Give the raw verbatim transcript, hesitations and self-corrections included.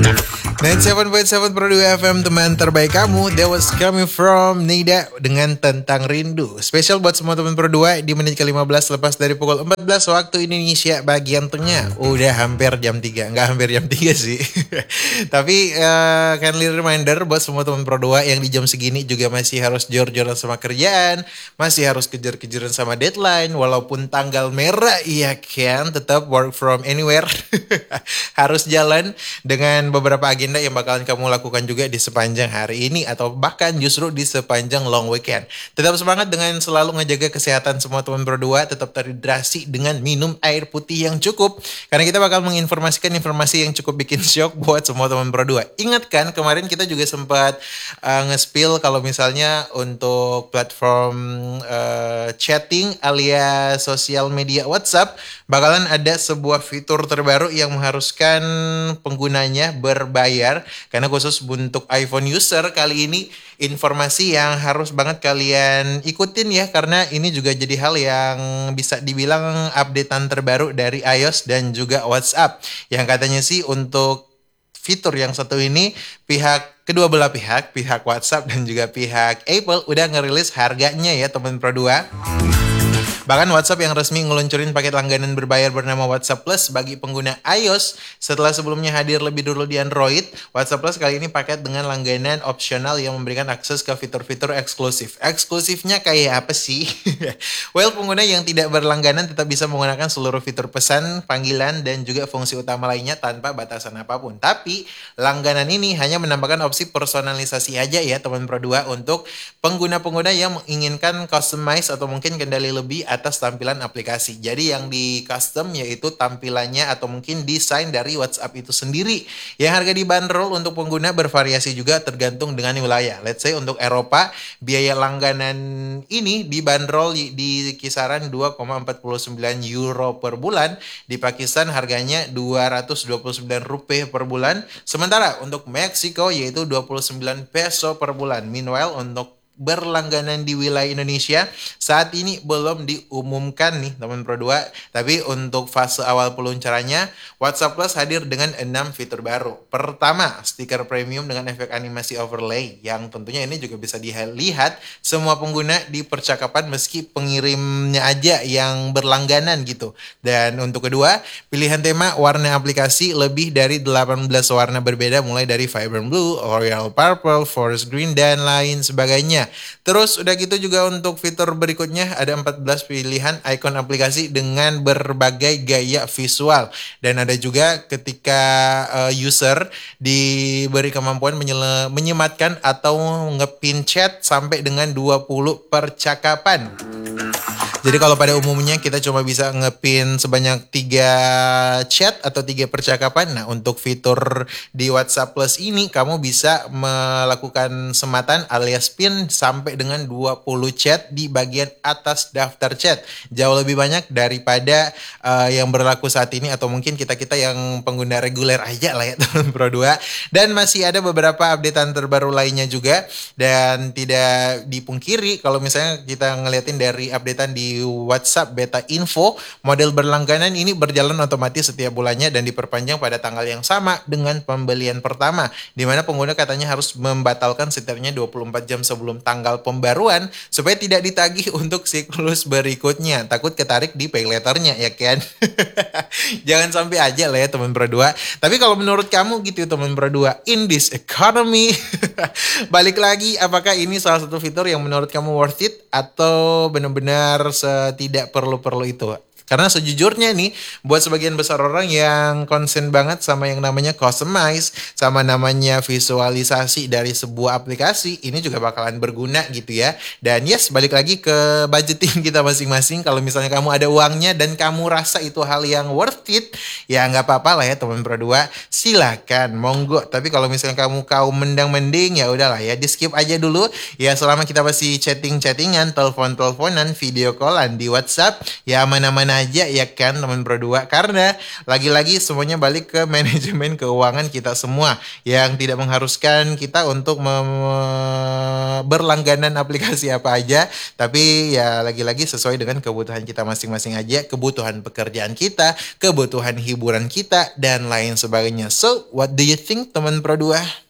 sembilan puluh tujuh koma tujuh Pro dua F M, teman terbaik kamu. That was coming from Nida dengan Tentang Rindu. Spesial buat semua teman Pro dua di menit ke lima belas lepas dari pukul empat belas waktu Indonesia bagian tengah. Udah hampir jam tiga, nggak hampir jam tiga sih. Tapi uh, kindly reminder buat semua teman Pro dua yang di jam segini juga masih harus jor-joran sama kerjaan, masih harus kejar-kejaran sama deadline, walaupun tanggal merah, iya kan, tetap work from anywhere. Harus jalan dengan beberapa agenda yang bakalan kamu lakukan juga di sepanjang hari ini atau bahkan justru di sepanjang long weekend. Tetap semangat dengan selalu ngejaga kesehatan semua teman Pro dua, tetap terhidrasi dengan minum air putih yang cukup karena kita bakal menginformasikan informasi yang cukup bikin shock buat semua teman Pro dua. Ingat kan kemarin kita juga sempat uh, nge-spill kalau misalnya untuk platform uh, chatting alias sosial media WhatsApp bakalan ada sebuah fitur terbaru yang mengharuskan penggunanya berbayar. Karena khusus untuk iPhone user kali ini informasi yang harus banget kalian ikutin ya. Karena ini juga jadi hal yang bisa dibilang updatean terbaru dari iOS dan juga WhatsApp. Yang katanya sih untuk fitur yang satu ini pihak kedua belah pihak, pihak WhatsApp dan juga pihak Apple udah ngerilis harganya ya teman Pro dua. Bahkan WhatsApp yang resmi ngeluncurin paket langganan berbayar bernama WhatsApp Plus bagi pengguna iOS setelah sebelumnya hadir lebih dulu di Android. WhatsApp Plus kali ini paket dengan langganan opsional yang memberikan akses ke fitur-fitur eksklusif. Eksklusifnya kayak apa sih? Well, pengguna yang tidak berlangganan tetap bisa menggunakan seluruh fitur pesan, panggilan, dan juga fungsi utama lainnya tanpa batasan apapun. Tapi langganan ini hanya menambahkan opsi personalisasi aja ya teman Pro dua untuk pengguna-pengguna yang menginginkan customize atau mungkin kendali lebih atas tampilan aplikasi. Jadi yang di custom yaitu tampilannya atau mungkin desain dari WhatsApp itu sendiri. Yang harga dibanderol untuk pengguna bervariasi juga tergantung dengan wilayah. Let's say untuk Eropa, biaya langganan ini dibanderol di kisaran dua koma empat sembilan euro per bulan. Di Pakistan harganya dua ratus dua puluh sembilan rupiah per bulan. Sementara untuk Meksiko yaitu dua puluh sembilan peso per bulan. Meanwhile untuk berlangganan di wilayah Indonesia saat ini belum diumumkan nih teman Pro dua, tapi untuk fase awal peluncurannya WhatsApp Plus hadir dengan enam fitur baru. Pertama, stiker premium dengan efek animasi overlay yang tentunya ini juga bisa dilihat semua pengguna di percakapan meski pengirimnya aja yang berlangganan gitu. Dan untuk kedua, pilihan tema warna aplikasi lebih dari delapan belas warna berbeda mulai dari Vibrant Blue, Royal Purple, Forest Green, dan lain sebagainya. Terus udah gitu juga untuk fitur berikutnya ada empat belas pilihan icon aplikasi dengan berbagai gaya visual. Dan ada juga ketika uh, user diberi kemampuan menyele- menyematkan atau ngepin chat sampai dengan dua puluh percakapan. Jadi kalau pada umumnya kita cuma bisa ngepin sebanyak tiga chat atau tiga percakapan. Nah untuk fitur di WhatsApp Plus ini kamu bisa melakukan sematan alias pin sampai dengan dua puluh chat di bagian atas daftar chat. Jauh lebih banyak daripada uh, yang berlaku saat ini atau mungkin kita-kita yang pengguna reguler aja lah ya teman Pro dua. Dan masih ada beberapa updatean terbaru lainnya juga. Dan tidak dipungkiri kalau misalnya kita ngeliatin dari updatean di WhatsApp Beta Info, model berlangganan ini berjalan otomatis setiap bulannya dan diperpanjang pada tanggal yang sama dengan pembelian pertama, di mana pengguna katanya harus membatalkan setidaknya dua puluh empat jam sebelum tanggal pembaruan supaya tidak ditagih untuk siklus berikutnya. Takut ketarik di pay letternya ya kan? Jangan sampai aja lah ya teman Pro dua. Tapi kalau menurut kamu gitu teman Pro dua, in this economy, balik lagi, apakah ini salah satu fitur yang menurut kamu worth it atau benar-benar setidak perlu-perlu itu? Karena sejujurnya nih, buat sebagian besar orang yang konsen banget sama yang namanya customize, sama namanya visualisasi dari sebuah aplikasi, ini juga bakalan berguna gitu ya. Dan yes, balik lagi ke budgeting kita masing-masing. Kalau misalnya kamu ada uangnya dan kamu rasa itu hal yang worth it, ya nggak apa-apa lah ya teman Pro dua, silakan, monggo. Tapi kalau misalnya kamu kaum mendang-mending, ya udahlah ya, di skip aja dulu. Ya selama kita masih chatting-chattingan, telepon-teleponan, video callan di WhatsApp, ya mana-mana aja ya kan teman Pro dua. Karena lagi-lagi semuanya balik ke manajemen keuangan kita semua yang tidak mengharuskan kita untuk mem- berlangganan aplikasi apa aja, tapi ya lagi-lagi sesuai dengan kebutuhan kita masing-masing aja, kebutuhan pekerjaan kita, kebutuhan hiburan kita dan lain sebagainya. So, what do you think teman Pro dua?